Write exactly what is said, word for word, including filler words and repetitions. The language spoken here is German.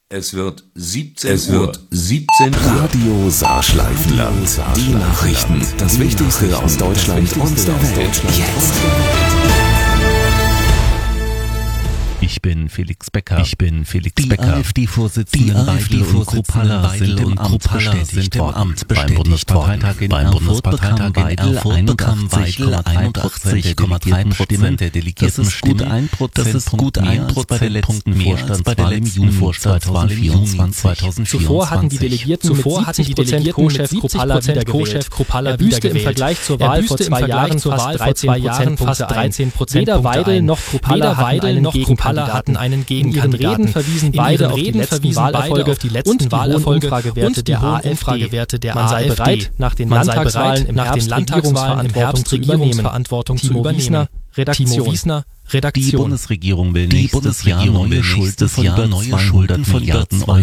Es wird siebzehn Es wird siebzehn Uhr. Radio Saarschleifenland. Die Nachrichten. Das Wichtigste aus Deutschland und der Welt. Jetzt. Ich bin Felix Becker. Ich bin Felix Die Becker. AfD-Vorsitzenden Die Weidel und Kruppalla sind im Amt bestätigt worden. Beim Bundesparteitag in Erfurt bekam Weidel einundachtzig Komma drei Prozent der Delegierten Stimmen. Das ist gut ein Prozent bei der letzten Vorstandswahl im Juni zweitausendvierundzwanzig. Zuvor hatten die Delegierten Zuvor mit siebzig Prozent Co-Chef Kruppalla wiedergewählt. Er büßte im Vergleich zur Wahl vor zwei Jahren fast dreizehn Prozent. Weder Weidel noch Kruppalla hatten einen Gegenkandidaten. In ihren Reden verwiesen beide auf die letzten Wahlerfolge auf die letzten Wahlerfolge der Umfragewerte der AfD. Man sei bereit, nach den Landtagswahlen im Herbst Regierungsverantwortung zu übernehmen. Redaktion. Die Bundesregierung will nächstes Jahr neue Schulden von über zwei Milliarden Euro